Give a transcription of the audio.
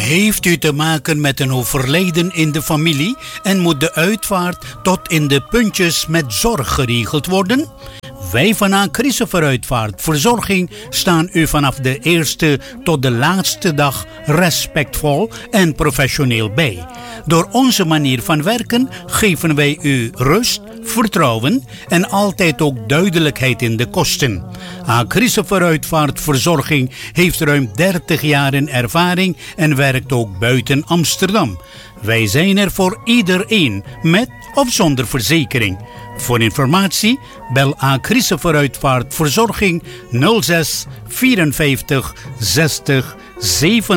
Heeft u te maken met een overlijden in de familie en moet de uitvaart tot in de puntjes met zorg geregeld worden? Wij van Achrisse Vooruitvaartverzorging staan u vanaf de eerste tot de laatste dag respectvol en professioneel bij. Door onze manier van werken geven wij u rust, vertrouwen en altijd ook duidelijkheid in de kosten. Achrisse Vooruitvaartverzorging heeft ruim 30 jaar ervaring en werkt ook buiten Amsterdam. Wij zijn er voor iedereen, met of zonder verzekering. Voor informatie bel Achrisse Vooruitvaartverzorging 06 54 60 7